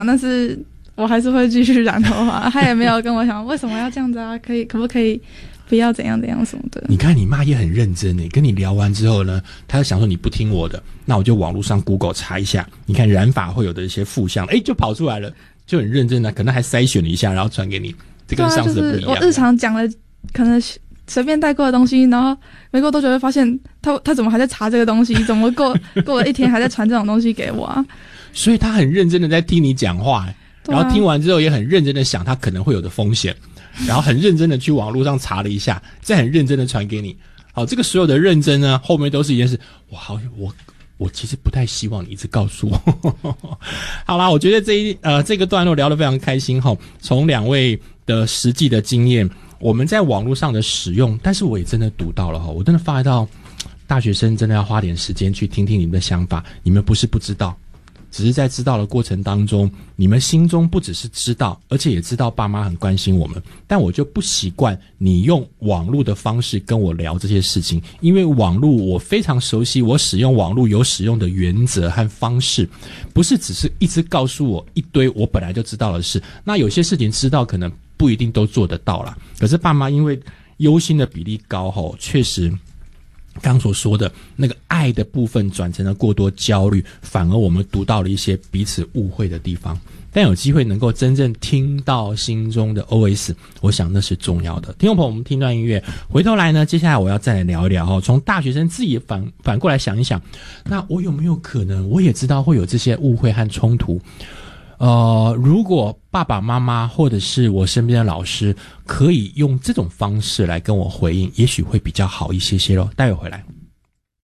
但是我还是会继续染头发，他也没有跟我讲为什么要这样子啊，可不可以不要怎样怎样什么的。 你看你妈也很认真耶，跟你聊完之后呢，她就想说你不听我的，那我就网络上 Google 查一下，你看染发会有的一些负向，就跑出来了，就很认真的，可能还筛选了一下，然后传给你，这跟上次的不一样。 就是我日常讲了可能随便带过的东西，然后没过多久会发现他怎么还在查这个东西，怎么过了一天还在传这种东西给我啊？ 所以他很认真的在听你讲话，然后听完之后也很认真的想他可能会有的风险，然后很认真的去网络上查了一下，再很认真的传给你。好，这个所有的认真呢，后面都是一件事。我其实不太希望你一直告诉我。好啦，我觉得这个段落聊得非常开心齁，从两位的实际的经验，我们在网络上的使用，但是我也真的读到了齁，我真的发觉到大学生真的要花点时间去听听你们的想法，你们不是不知道。只是在知道的过程当中，你们心中不只是知道，而且也知道爸妈很关心我们，但我就不习惯你用网络的方式跟我聊这些事情，因为网络我非常熟悉，我使用网络有使用的原则和方式，不是只是一直告诉我一堆我本来就知道的事，那有些事情知道可能不一定都做得到啦，可是爸妈因为忧心的比例高齁，确实刚所说的那个爱的部分转成了过多焦虑，反而我们读到了一些彼此误会的地方，但有机会能够真正听到心中的 OS， 我想那是重要的。听众朋友，我们听段音乐回头来呢，接下来我要再来聊一聊从大学生自己反过来想一想，那我有没有可能我也知道会有这些误会和冲突，如果爸爸妈妈或者是我身边的老师可以用这种方式来跟我回应，也许会比较好一些咯。待会回来。